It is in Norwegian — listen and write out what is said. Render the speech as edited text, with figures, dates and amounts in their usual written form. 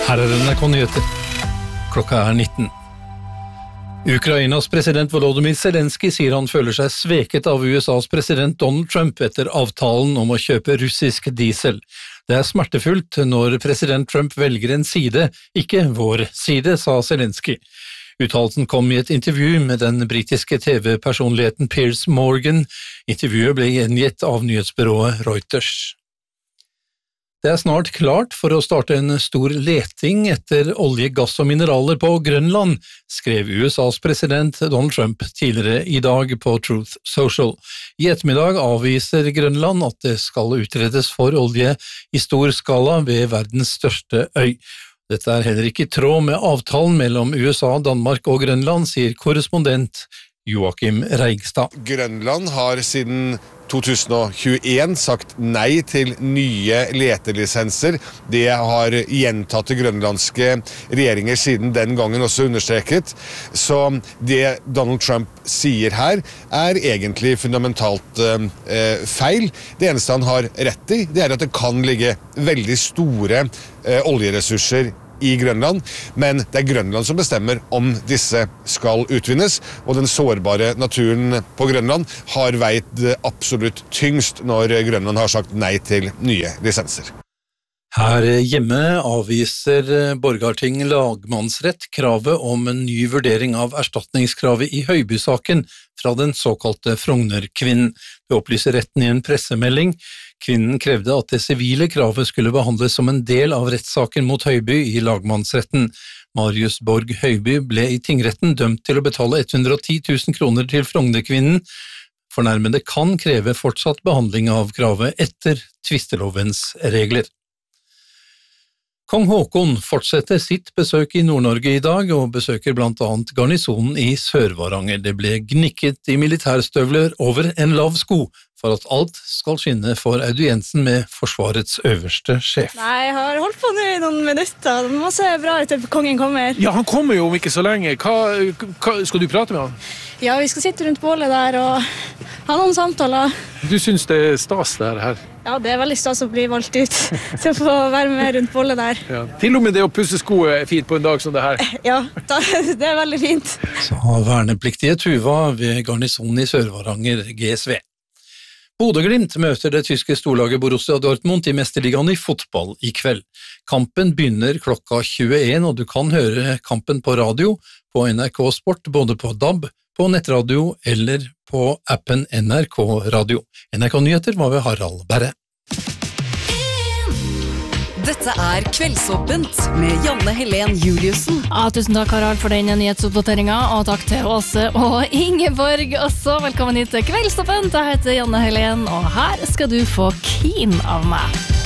Her NRK Nyheter. Klokka 19. Ukrainas president Volodymyr Zelensky sier han føler seg sveket av USAs president Donald Trump etter avtalen om å kjøpe russisk diesel. Det smertefullt når president Trump velger en side, ikke vår side, sa Zelensky. Uttalelsen kom i et intervju med den britiske TV-personligheten Piers Morgan. Intervjuet ble gjengitt av nyhetsbyrået Reuters. Det snart klart for å starte en stor leting etter olje, gass og mineraler på Grønland, skrev USAs president Donald Trump tidligere i dag på Truth Social. I ettermiddag avviser Grønland at det skal utredes for olje i stor skala ved verdens største øy. Dette heller ikke i tråd med avtalen mellom USA, Danmark og Grønland, sier korrespondent Joakim Reigstad. Grønland har siden 2021 sagt nei til nye letelisenser. Det har gjentatte grønlandske regjeringer siden den gangen også understreket. Så det Donald Trump sier her egentlig fundamentalt feil. Det eneste han har rett i, det at det kan ligge veldig store oljeressurser i Grønland, men det Grønland som bestemmer om disse skal utvinnes, og den sårbare naturen på Grønland har veid absolutt tyngst når Grønland har sagt nei til nye lisenser. Her hjemme avviser Borgarting lagmannsrett kravet om en ny vurdering av erstatningskravet i Høyby-saken fra den såkalte Frogner-kvinnen. Det opplyser retten i en pressemelding. Kvinnen krevde at det sivile kravet skulle behandles som en del av rettssaken mot Høyby i lagmannsretten. Marius Borg Høyby ble i tingretten dømt til å betale 110 000 kroner til Frogner-kvinnen. Fornærmede kan kreve fortsatt behandling av kravet etter tvistelovens regler. Kong Håkon fortsetter sitt besøk i Nord-Norge i dag og besøker blant annet garnisonen i Sør-Varanger. Det ble gnikket i militærstøvler over en lav sko for at alt skal skinne for audiensen med Forsvarets øverste sjef. Nei, jeg har holdt på nå i noen minutter. Det må se bra ut til kongen kommer. Ja, han kommer jo om ikke så lenge. Hva skal du prate med han? Ja, vi skal sitte rundt bålet der og ha noen samtaler. Du synes det stas der her? Ja, det veldig stas å bli valgt ut til å få være med rundt bålet der. Ja. Til og med det å pusse sko fint på en dag som det her. Ja, det veldig fint. Sa vernepliktige Tuva ved garnisonen i Sør-Varanger, GSV. Bodø/Glimt møter det tyske storlaget Borussia Dortmund i mesterligaen i fotball i kveld. Kampen begynner klokka 21, og du kan høre kampen på radio på NRK Sport, både på DAB, på nettradio eller på appen NRK Radio. NRK Nyheter var ved Harald Berre. Dette Kveldsåpent med Janne Helen Juliussen. Ja, tusen takk, Harald, for den nyhetsoppdateringen, og takk til Åse og Ingeborg også. Velkommen hit til Kveldsåpent. Jeg heter Janne Helen, og her skal du få Keen av meg.